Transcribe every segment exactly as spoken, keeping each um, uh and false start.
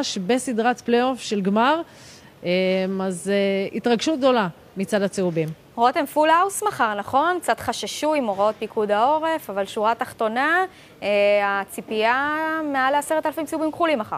חדש בסדרת פלייאוף של גמר, אז התרגשות גדולה מצד הצהובים. רותם, פול האוס מחר, נכון? קצת חששו עם הוראות פיקוד העורף, אבל שורה תחתונה, הציפייה מעל עשרת אלפים צהובים כחולים מחר.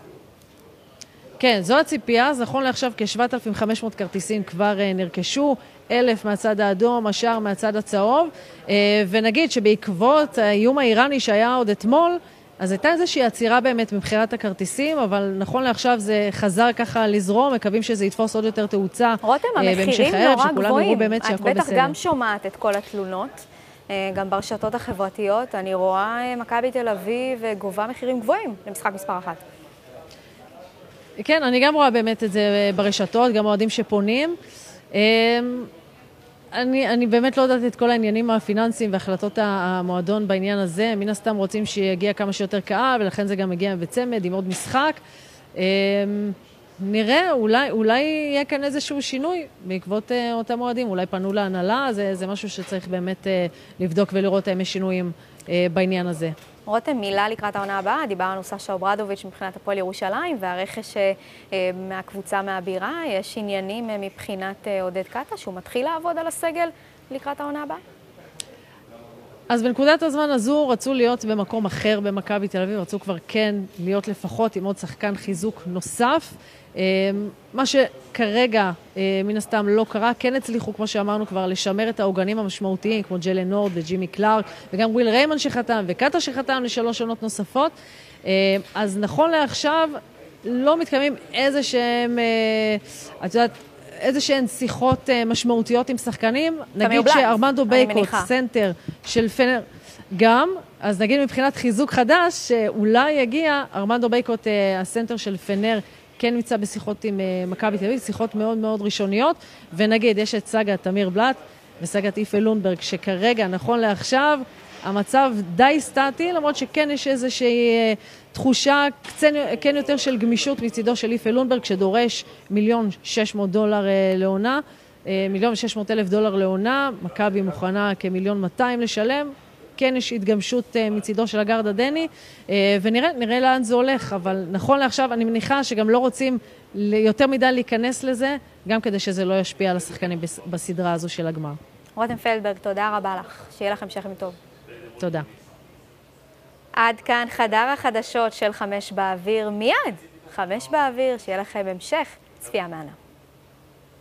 כן, זו הציפייה. אז נכון לעכשיו כ-שבעת אלפים וחמש מאות כרטיסים כבר נרכשו, אלף מהצד האדום, השאר מהצד הצהוב, ונגיד שבעקבות האיום האיראני שהיה עוד אתמול, אז הייתה איזושהי עצירה באמת מבחירת הכרטיסים, אבל נכון לעכשיו זה חזר ככה לזרום, מקווים שזה יתפוס עוד יותר תאוצה רותם, המחירים הערב, נורא גבוהים. באמת את בטח בסדר. גם שומעת את כל התלונות, גם ברשתות החברתיות. אני רואה מכבי תל אביב גובה מחירים גבוהים למשחק מספר אחת. כן, אני גם רואה באמת את זה ברשתות, גם אוהדים שפונים. אני, אני באמת לא יודעת את כל העניינים הפיננסיים והחלטות המועדון בעניין הזה. מן הסתם רוצים שיגיע כמה שיותר קהל, ולכן זה גם מגיע בצמד עם עוד משחק. נראה, אולי, אולי יהיה כאן איזשהו שינוי בעקבות אותם מועדים. אולי פנו להנהלה, זה, זה משהו שצריך באמת לבדוק ולראות האם יש שינויים בעניין הזה. רותם, מילה לקראת העונה הבאה, דיברנו סשה אוברדוביץ' מבחינת הפועל ירושלים, והרכש מהקבוצה מהבירה, יש עניינים מבחינת עודד קטה, שהוא מתחיל לעבוד על הסגל לקראת העונה הבאה? אז בנקודת הזמן הזו רצו להיות במקום אחר במכבי תל אביב, רצו כבר כן להיות לפחות עם עוד שחקן חיזוק נוסף, מה שכרגע מן הסתם לא קרה, כן הצליחו, כמו שאמרנו כבר, לשמר את העוגנים המשמעותיים, כמו ג'לן נורד וג'ימי קלארק, וגם וויל ריימן שחתם, וקטה שחתם לשלוש שנות נוספות. אז נכון לעכשיו לא מתקיימים איזה שהם, את יודעת, איזה שהן שיחות משמעותיות עם שחקנים. נגיד שארמנדו בייקוט, סנטר של פנר, גם, אז נגיד מבחינת חיזוק חדש, שאולי יגיע, ארמנדו בייקוט, הסנטר של פנר, כן נמצא בשיחות עם מכבי תל אביב, שיחות מאוד מאוד ראשוניות, ונגיד, יש את סגת תמיר בלט, וסגת איפה לונברג, שכרגע, נכון לעכשיו, המצב די סטטי, למרות שכן יש איזושהי תחושה, כן יותר של גמישות מצידו של איפה לונברג, שדורש מיליון שש מאות דולר לעונה, מיליון ושש מאות אלף דולר לעונה, מכבי מוכנה כמיליון מאתיים לשלם, כן יש התגמשות מצידו של הגארד הדני, ונראה נראה לאן זה הולך, אבל נכון לעכשיו אני מניחה שגם לא רוצים יותר מדי להיכנס לזה, גם כדי שזה לא ישפיע על השחקנים בסדרה הזו של הגמר. רותם פלדברג, תודה רבה לך, שיהיה לכם שכם טוב. תודה. עד כאן חדר החדשות של חמש באוויר, מיד חמש באוויר, שיהיה לכם המשך צפייה מהנה.